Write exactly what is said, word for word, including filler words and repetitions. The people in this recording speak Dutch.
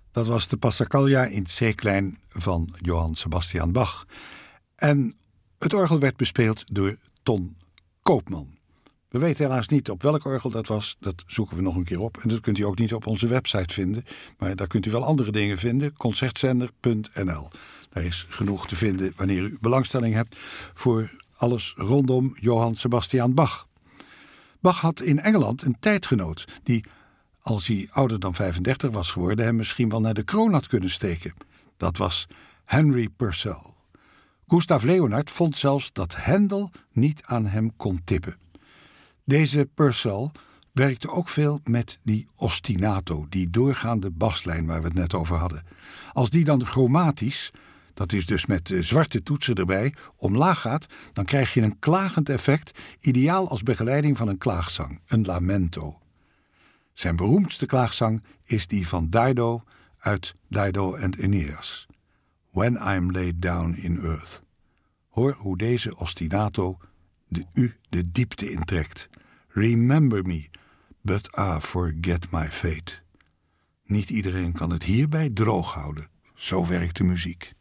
Dat was de Passacaglia in C-klein van Johann Sebastian Bach. En het orgel werd bespeeld door Ton Koopman. We weten helaas niet op welk orgel dat was. Dat zoeken we nog een keer op. En dat kunt u ook niet op onze website vinden. Maar daar kunt u wel andere dingen vinden. concertzender punt n l. Daar is genoeg te vinden wanneer u belangstelling hebt voor alles rondom Johann Sebastian Bach. Bach had in Engeland een tijdgenoot die, als hij ouder dan vijfendertig was geworden, hem misschien wel naar de kroon had kunnen steken. Dat was Henry Purcell. Gustav Leonhard vond zelfs dat Händel niet aan hem kon tippen. Deze Purcell werkte ook veel met die ostinato, die doorgaande baslijn waar we het net over hadden. Als die dan chromatisch, dat is dus met zwarte toetsen erbij, omlaag gaat, dan krijg je een klagend effect, ideaal als begeleiding van een klaagzang, een lamento. Zijn beroemdste klaagzang is die van Dido uit Dido and Aeneas. When I'm laid down in earth. Hoor hoe deze ostinato de u de diepte intrekt. Remember me, but ah, forget my fate. Niet iedereen kan het hierbij droog houden. Zo werkt de muziek.